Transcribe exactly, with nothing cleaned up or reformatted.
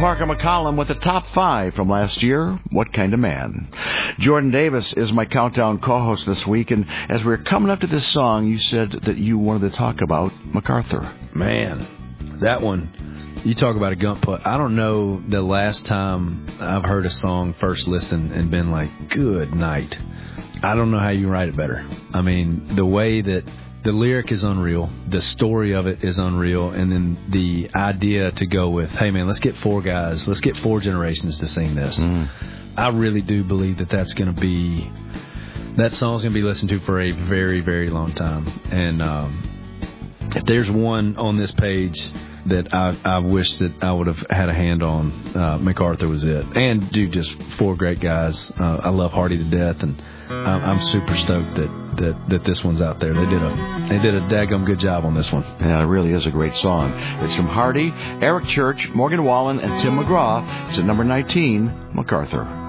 Parker McCollum with the top five from last year, What Kind of Man. Jordan Davis is my countdown co-host this week, and as we were coming up to this song, you said that you wanted to talk about MacArthur. Man, that one, you talk about a gump put. I don't know the last time I've heard a song first listen and been like, good night. I don't know how you write it better. I mean, the way that the lyric is unreal. The story of it is unreal. And then the idea to go with, hey, man, let's get four guys. Let's get four generations to sing this. Mm. I really do believe that that's going to be, that song's going to be listened to for a very, very long time. And um, if there's one on this page that I, I wish that I would have had a hand on, uh, MacArthur was it. And, dude, just four great guys. Uh, I love Hardy to death, and I'm, I'm super stoked that, that, that this one's out there. They did a they did a daggum good job on this one. Yeah, it really is a great song. It's from Hardy, Eric Church, Morgan Wallen, and Tim McGraw. It's at number nineteen, MacArthur.